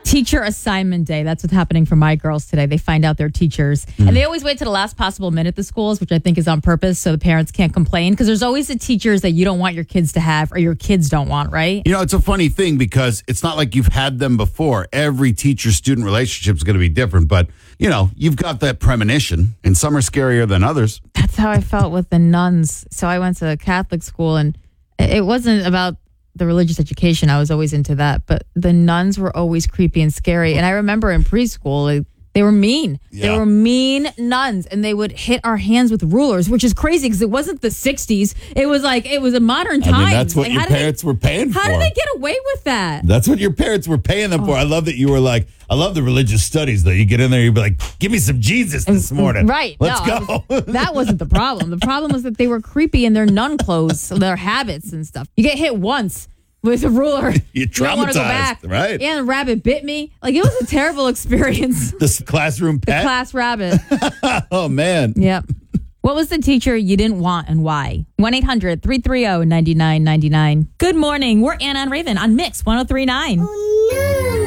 Teacher assignment day. That's what's happening for my girls today. They find out their teachers. And they always wait to the last possible minute at the schools, which I think is on purpose so the parents can't complain. Because there's always the teachers that you don't want your kids to have or your kids don't want, right? You know, it's a funny thing because it's not like you've had them before. Every teacher-student relationship is going to be different. But, you know, you've got that premonition, and some are scarier than others. That's how I felt with the nuns. So I went to a Catholic school, and it wasn't about the religious education. I was always into that. But the nuns were always creepy and scary. And I remember in preschool, they were mean. Yeah. They were mean nuns, and they would hit our hands with rulers, which is crazy because it wasn't the 60s. It was a modern time. I mean, that's what your parents were paying for. How did they get away with that? That's what your parents were paying them for. I love that you were like, I love the religious studies, though. You get in there, you'd be like, give me some Jesus this morning. Right. Let's go. That wasn't the problem. The problem was that they were creepy in their nun clothes, their habits and stuff. You get hit once with a ruler. You're You don't want to go traumatized, back. right? And the rabbit bit me. Like, it was a terrible experience. This classroom pet? Class rabbit. Oh, man. Yep. What was the teacher you didn't want and why? 1-800-330-9999. Good morning. We're Anna and Raven on Mix 103.9. Oh, no.